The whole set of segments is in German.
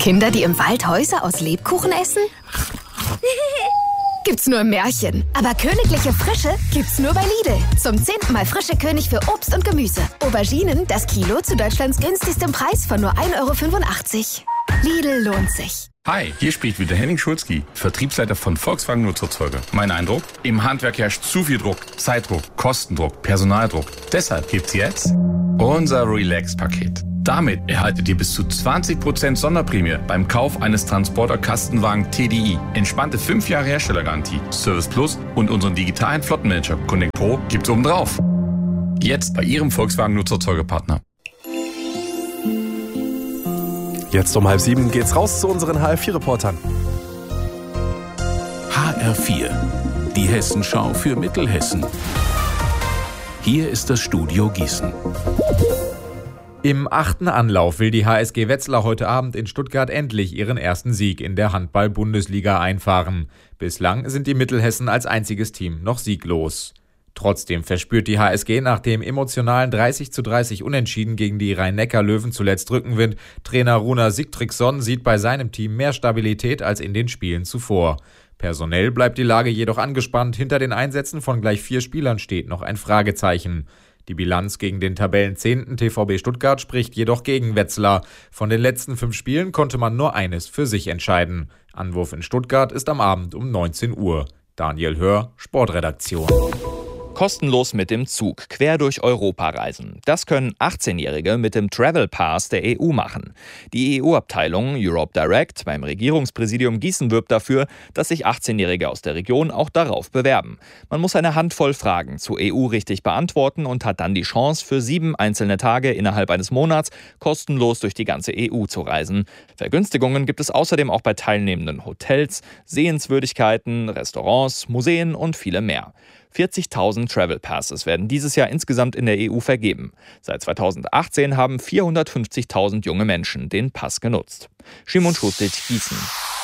Kinder, die im Wald Häuser aus Lebkuchen essen? Gibt's nur im Märchen. Aber königliche Frische gibt's nur bei Lidl. Zum 10. Mal frische König für Obst und Gemüse. Auberginen, das Kilo zu Deutschlands günstigstem Preis von nur 1,85 €. Lidl lohnt sich. Hi, hier spricht wieder Henning Schulzki, Vertriebsleiter von Volkswagen Nutzerzeuger. Mein Eindruck? Im Handwerk herrscht zu viel Druck, Zeitdruck, Kostendruck, Personaldruck. Deshalb gibt's jetzt unser Relax-Paket. Damit erhaltet ihr bis zu 20% Sonderprämie beim Kauf eines Transporter-Kastenwagen TDI. Entspannte 5 Jahre Herstellergarantie, Service Plus und unseren digitalen Flottenmanager Connect Pro gibt's obendrauf. Jetzt bei Ihrem Volkswagen Nutzerzeugerpartner. Jetzt um 6:30 geht's raus zu unseren HR4-Reportern. HR4, die Hessenschau für Mittelhessen. Hier ist das Studio Gießen. Im 8. Anlauf will die HSG Wetzlar heute Abend in Stuttgart endlich ihren ersten Sieg in der Handball-Bundesliga einfahren. Bislang sind die Mittelhessen als einziges Team noch sieglos. Trotzdem verspürt die HSG nach dem emotionalen 30:30 Unentschieden gegen die Rhein-Neckar-Löwen zuletzt Rückenwind. Trainer Runar Sigtryggsson sieht bei seinem Team mehr Stabilität als in den Spielen zuvor. Personell bleibt die Lage jedoch angespannt. Hinter den Einsätzen von gleich 4 Spielern steht noch ein Fragezeichen. Die Bilanz gegen den Tabellenzehnten TVB Stuttgart spricht jedoch gegen Wetzlar. Von den letzten 5 Spielen konnte man nur eines für sich entscheiden. Anwurf in Stuttgart ist am Abend um 19 Uhr. Daniel Hör, Sportredaktion. Kostenlos mit dem Zug quer durch Europa reisen. Das können 18-Jährige mit dem Travel Pass der EU machen. Die EU-Abteilung Europe Direct beim Regierungspräsidium Gießen wirbt dafür, dass sich 18-Jährige aus der Region auch darauf bewerben. Man muss eine Handvoll Fragen zur EU richtig beantworten und hat dann die Chance, für 7 einzelne Tage innerhalb eines Monats kostenlos durch die ganze EU zu reisen. Vergünstigungen gibt es außerdem auch bei teilnehmenden Hotels, Sehenswürdigkeiten, Restaurants, Museen und viele mehr. 40.000 Travel Passes werden dieses Jahr insgesamt in der EU vergeben. Seit 2018 haben 450.000 junge Menschen den Pass genutzt. Simon Schustic, Gießen.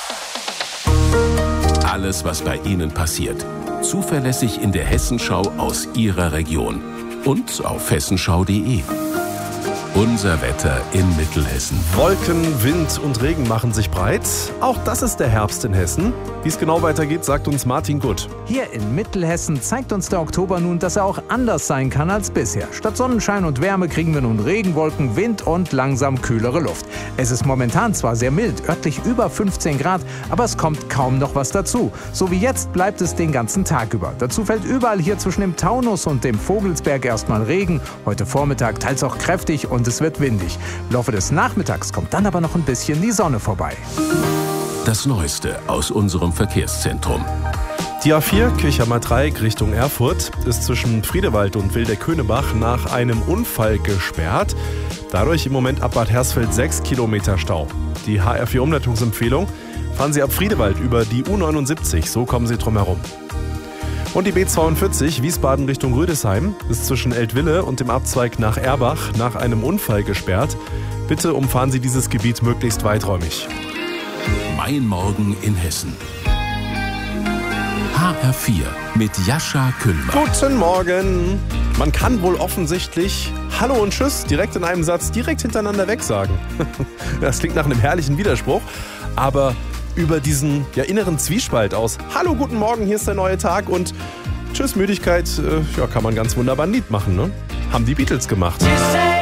Alles, was bei Ihnen passiert. Zuverlässig in der Hessenschau aus Ihrer Region. Und auf hessenschau.de. Unser Wetter in Mittelhessen. Wolken, Wind und Regen machen sich breit. Auch das ist der Herbst in Hessen. Wie es genau weitergeht, sagt uns Martin Gutt. Hier in Mittelhessen zeigt uns der Oktober nun, dass er auch anders sein kann als bisher. Statt Sonnenschein und Wärme kriegen wir nun Regenwolken, Wind und langsam kühlere Luft. Es ist momentan zwar sehr mild, örtlich über 15 Grad, aber es kommt kaum noch was dazu. So wie jetzt bleibt es den ganzen Tag über. Dazu fällt überall hier zwischen dem Taunus und dem Vogelsberg erstmal Regen. Heute Vormittag teils auch kräftig und es wird windig. Im Laufe des Nachmittags kommt dann aber noch ein bisschen die Sonne vorbei. Das Neueste aus unserem Verkehrszentrum. Die A4 Kirchhammer-Dreieck Richtung Erfurt ist zwischen Friedewald und Wildeck-Köhnebach nach einem Unfall gesperrt. Dadurch im Moment ab Bad Hersfeld 6 Kilometer Stau. Die HR4-Umleitungsempfehlung: fahren Sie ab Friedewald über die U79, so kommen Sie drum herum. Und die B42 Wiesbaden Richtung Rüdesheim ist zwischen Eltville und dem Abzweig nach Erbach nach einem Unfall gesperrt. Bitte umfahren Sie dieses Gebiet möglichst weiträumig. Mein Morgen in Hessen. HR4 mit Jascha Küllmann. Guten Morgen. Man kann wohl offensichtlich Hallo und Tschüss direkt in einem Satz direkt hintereinander wegsagen. Das klingt nach einem herrlichen Widerspruch, aber über diesen inneren Zwiespalt aus Hallo, guten Morgen, hier ist der neue Tag und Tschüss, Müdigkeit, kann man ganz wunderbar ein Lied machen, ne? Haben die Beatles gemacht.